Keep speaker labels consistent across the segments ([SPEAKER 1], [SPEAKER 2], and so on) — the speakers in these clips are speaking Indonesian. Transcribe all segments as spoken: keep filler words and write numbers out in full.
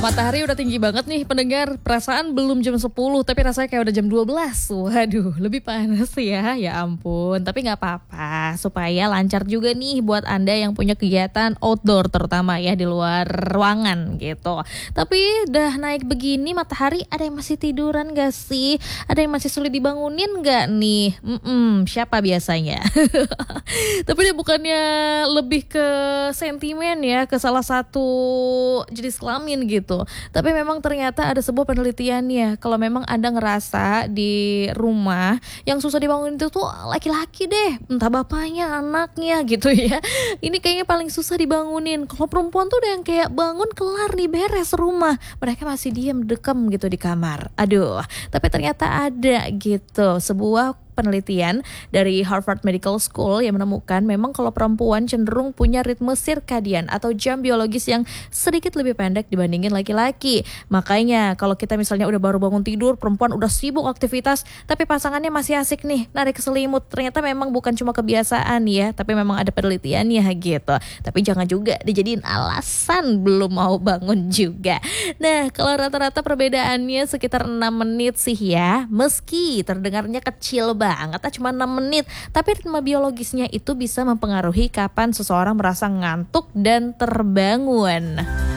[SPEAKER 1] Matahari udah tinggi banget nih pendengar. Perasaan belum jam sepuluh tapi rasanya kayak udah jam dua belas. Waduh, lebih panas ya. Ya ampun, tapi gak apa-apa. Supaya lancar juga nih buat Anda yang punya kegiatan outdoor, terutama ya di luar ruangan gitu. Tapi udah naik begini matahari, ada yang masih tiduran gak sih? Ada yang masih sulit dibangunin gak nih? Mm-mm, siapa biasanya? Tapi dia bukannya lebih ke sentimen ya, ke salah satu jenis kelamin gitu. Tapi memang ternyata ada sebuah penelitiannya. Kalau memang Anda ngerasa di rumah yang susah dibangun itu tuh laki-laki deh, entah bapaknya, anaknya gitu ya. Ini kayaknya paling susah dibangunin. Kalau perempuan tuh udah yang kayak bangun kelar nih, beres rumah, mereka masih diem dekem gitu di kamar. Aduh, tapi ternyata ada gitu sebuah penelitian dari Harvard Medical School yang menemukan memang kalau perempuan cenderung punya ritme sirkadian atau jam biologis yang sedikit lebih pendek dibandingin laki-laki. Makanya kalau kita misalnya udah baru bangun tidur, perempuan udah sibuk aktivitas, tapi pasangannya masih asik nih narik selimut, ternyata memang bukan cuma kebiasaan ya, tapi memang ada penelitiannya gitu. Tapi jangan juga dijadiin alasan belum mau bangun juga. Nah, kalau rata-rata perbedaannya sekitar enam menit sih ya, meski terdengarnya kecil banget, cuma enam menit, tapi ritme biologisnya itu bisa mempengaruhi kapan seseorang merasa ngantuk dan terbangun.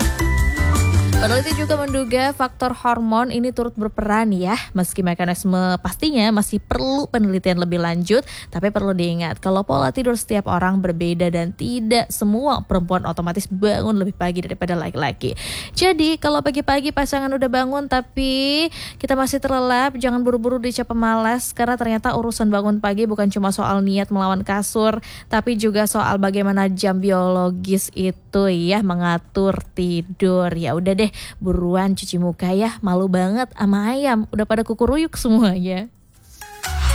[SPEAKER 1] Peneliti juga menduga faktor hormon ini turut berperan ya, meski mekanisme pastinya masih perlu penelitian lebih lanjut, tapi perlu diingat kalau pola tidur setiap orang berbeda dan tidak semua perempuan otomatis bangun lebih pagi daripada laki-laki. Jadi kalau pagi-pagi pasangan udah bangun tapi kita masih terlelap, jangan buru-buru dicap pemalas, karena ternyata urusan bangun pagi bukan cuma soal niat melawan kasur, tapi juga soal bagaimana jam biologis itu ya mengatur tidur. Ya udah deh, buruan cuci muka ya, malu banget sama ayam, udah pada kukuruyuk semuanya.